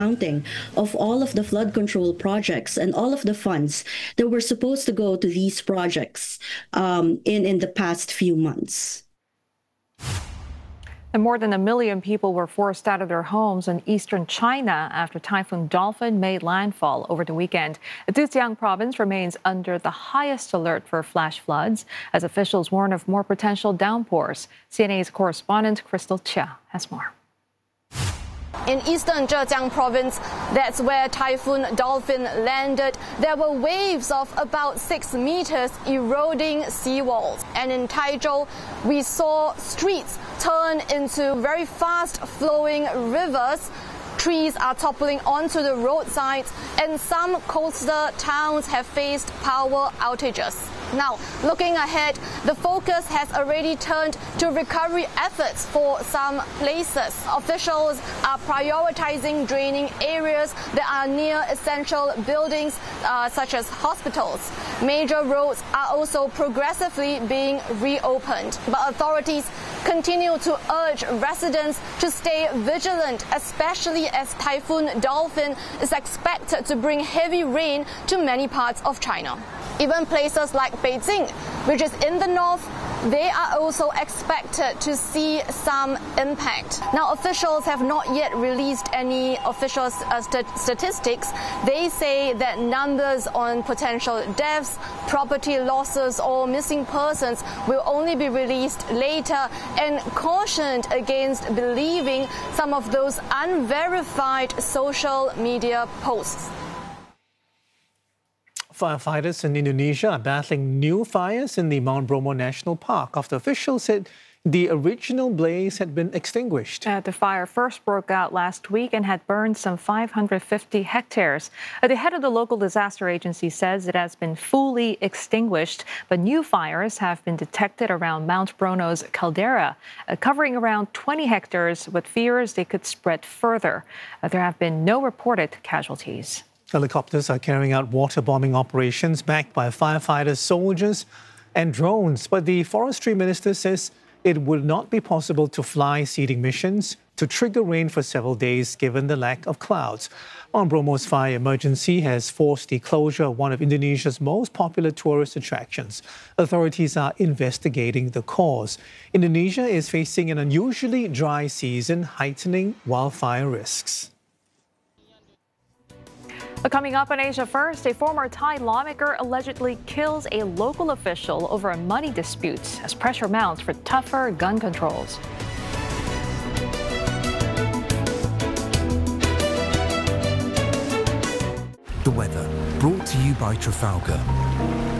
accounting of all of the flood control projects and all of the funds that were supposed to go to these projects in the past few months. And more than 1 million people were forced out of their homes in eastern China after Typhoon Dolphin made landfall over the weekend. Zhejiang province remains under the highest alert for flash floods as officials warn of more potential downpours. CNA's correspondent Crystal Chia has more. In eastern Zhejiang province, that's where Typhoon Dolphin landed. There were waves of about 6 meters eroding seawalls. And in Taizhou, we saw streets turn into very fast-flowing rivers. Trees are toppling onto the roadsides, and some coastal towns have faced power outages. Now, looking ahead, the focus has already turned to recovery efforts for some places. Officials are prioritizing draining areas that are near essential buildings, such as hospitals. Major roads are also progressively being reopened. But authorities continue to urge residents to stay vigilant, especially as Typhoon Dolphin is expected to bring heavy rain to many parts of China. Even places like Beijing, which is in the north, they are also expected to see some impact. Now, officials have not yet released any official statistics. They say that numbers on potential deaths, property losses, or missing persons will only be released later, and cautioned against believing some of those unverified social media posts. Firefighters in Indonesia are battling new fires in the Mount Bromo National Park after officials said the original blaze had been extinguished. The fire first broke out last week and had burned some 550 hectares. The head of the local disaster agency says it has been fully extinguished, but new fires have been detected around Mount Bromo's caldera, covering around 20 hectares, with fears they could spread further. There have been no reported casualties. Helicopters are carrying out water bombing operations backed by firefighters, soldiers and drones. But the forestry minister says it would not be possible to fly seeding missions to trigger rain for several days given the lack of clouds. Mount Bromo's fire emergency has forced the closure of one of Indonesia's most popular tourist attractions. Authorities are investigating the cause. Indonesia is facing an unusually dry season, heightening wildfire risks. Coming up on Asia First, a former Thai lawmaker allegedly kills a local official over a money dispute as pressure mounts for tougher gun controls. The weather, brought to you by Trafalgar.